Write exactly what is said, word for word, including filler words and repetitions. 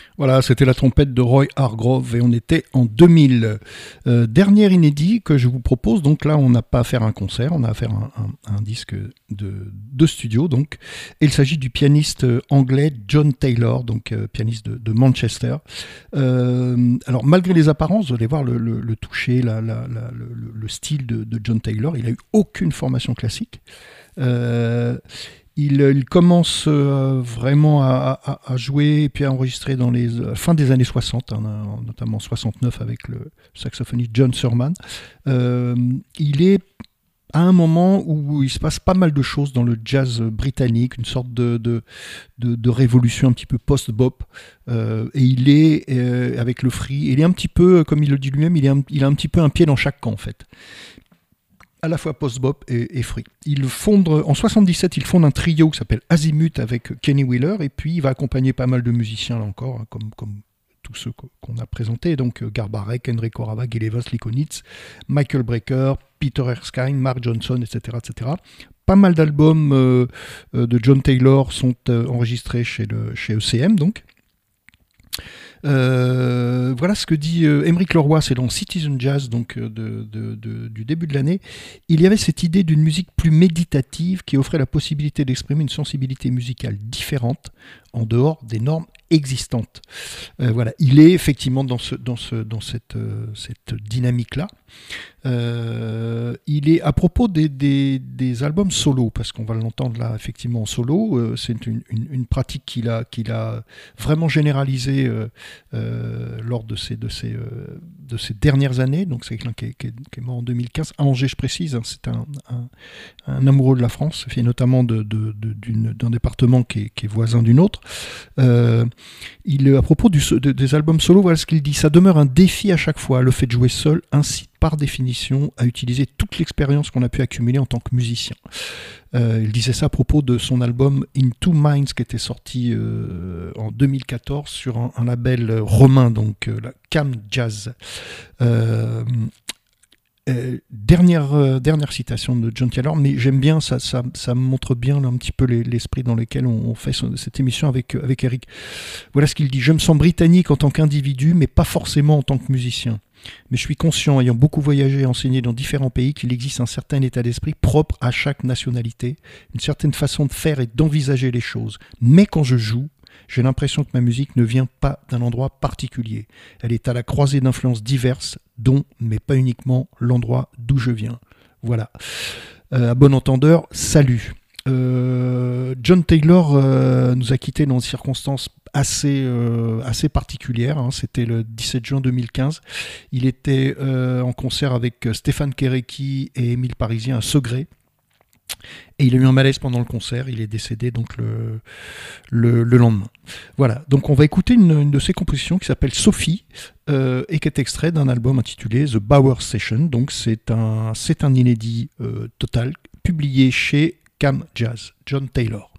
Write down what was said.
Voilà, c'était la trompette de Roy Hargrove et on était en deux mille. Euh, dernier inédit que je vous propose, donc là on n'a pas à faire un concert, on a à faire un, un, un disque de, de studio, donc. Et il s'agit du pianiste anglais John Taylor, donc euh, pianiste de, de Manchester. Euh, alors malgré les apparences, vous allez voir le, le, le toucher, la, la, la, le, le style de, de John Taylor, il n'a eu aucune formation classique. Euh, Il, il commence euh, vraiment à, à, à jouer et puis à enregistrer dans les euh, fin des années soixante, hein, notamment soixante-neuf avec le saxophoniste John Surman. Euh, il est à un moment où il se passe pas mal de choses dans le jazz britannique, une sorte de, de, de, de révolution un petit peu post-bop. Euh, et il est, euh, avec le free, il est un petit peu, comme il le dit lui-même, il, est un, il a un petit peu un pied dans chaque camp en fait. À la fois post-bop et, et free. Il fonde, en soixante-dix-sept, il fonde un trio qui s'appelle Azimuth avec Kenny Wheeler, et puis il va accompagner pas mal de musiciens, là encore, hein, comme, comme tous ceux qu'on a présentés, donc Garbarek, Enrico Rava, Gil Evans, Lee Konitz, Michael Brecker, Peter Erskine, Mark Johnson, et cetera, et cetera. Pas mal d'albums euh, de John Taylor sont euh, enregistrés chez, le, chez E C M, donc. Euh, voilà ce que dit euh, Émeric Leroy, c'est dans Citizen Jazz, donc de, de, de, du début de l'année. Il y avait cette idée d'une musique plus méditative qui offrait la possibilité d'exprimer une sensibilité musicale différente en dehors des normes existantes. Euh, voilà, il est effectivement dans, ce, dans, ce, dans cette, euh, cette dynamique-là. Euh, il est à propos des, des, des albums solo, parce qu'on va l'entendre là effectivement en solo, euh, c'est une, une, une pratique qu'il a, qu'il a vraiment généralisée euh, euh, lors de ces, de, ces, euh, de ces dernières années. Donc c'est quelqu'un qui est, qui, est, qui est mort en deux mille quinze à Angers, je précise, hein, c'est un, un, un amoureux de la France, et notamment de, de, de, d'une, d'un département qui est, qui est voisin d'une autre. Euh, il, à propos du, de, des albums solo, voilà ce qu'il dit: ça demeure un défi à chaque fois, le fait de jouer seul incite par définition à utiliser toute l'expérience qu'on a pu accumuler en tant que musicien. Euh, il disait ça à propos de son album In Two Minds qui était sorti euh, en deux mille quatorze sur un, un label romain, donc euh, la Cam Jazz. Euh, Euh, dernière, euh, dernière citation de John Taylor, mais j'aime bien, ça, ça, ça montre bien là, un petit peu les, l'esprit dans lequel on, on fait ce, cette émission avec, avec Eric. Voilà ce qu'il dit: je me sens britannique en tant qu'individu, mais pas forcément en tant que musicien. Mais je suis conscient, ayant beaucoup voyagé et enseigné dans différents pays, qu'il existe un certain état d'esprit propre à chaque nationalité, une certaine façon de faire et d'envisager les choses. Mais quand je joue, j'ai l'impression que ma musique ne vient pas d'un endroit particulier. Elle est à la croisée d'influences diverses, dont, mais pas uniquement, l'endroit d'où je viens. Voilà. Euh, à bon entendeur, salut. Euh, John Taylor euh, nous a quittés dans des circonstances assez, euh, assez particulières. Hein. C'était le dix-sept juin deux mille quinze. Il était euh, en concert avec Stéphane Kéréki et Émile Parisien à Segré. Et il a eu un malaise pendant le concert, il est décédé donc le, le, le lendemain. Voilà, donc on va écouter une, une de ses compositions qui s'appelle Sophie euh, et qui est extrait d'un album intitulé The Bauer Session. Donc c'est un, c'est un inédit euh, total publié chez Cam Jazz, John Taylor.